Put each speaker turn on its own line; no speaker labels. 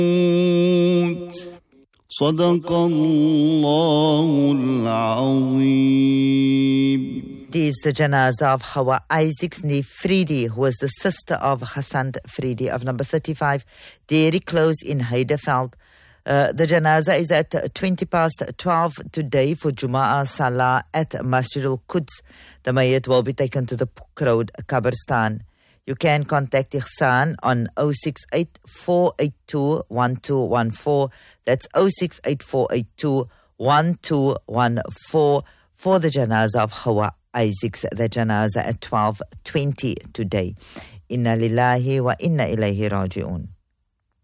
صدق الله العظيم.
It is the janazah of Hawa Isaacs Friede, who was the sister of Hassan Friede of number 35, Dairy Close in Heideveld. The janazah is at 12:20 today for Jum'ah Salah at Masjid al-Quds. The mayyit will be taken to the Puk Road Qabristan. You can contact Ihsan on 068 482 1214. That's 068 482 1214 for the janazah of Hawa Isaacs, the janazah at 12:20 today. Inna lillahi wa inna ilayhi raji'un.